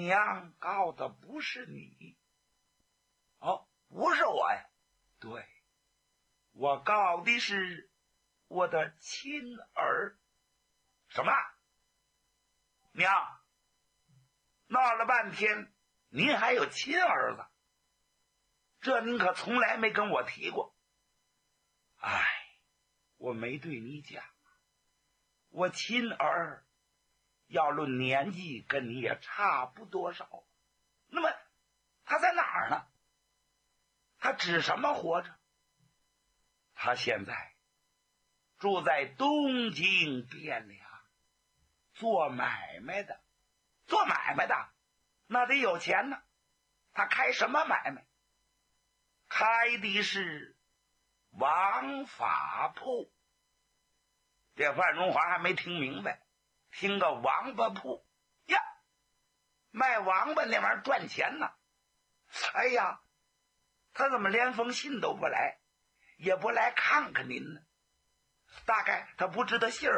娘告的不是你。哦，不是我呀。对，我告的是我的亲儿。什么？娘，闹了半天您还有亲儿子，这您可从来没跟我提过。哎，我没对你讲，我亲儿要论年纪跟你也差不多少，那么他在哪儿呢？他指什么活着？他现在住在东京汴梁，做买卖的。做买卖的那得有钱呢，他开什么买卖？开的是王法铺。这范荣华还没听明白，听个王八铺呀，卖王八那玩意儿赚钱呢。哎呀，他怎么连封信都不来，也不来看看您呢？大概他不知道信儿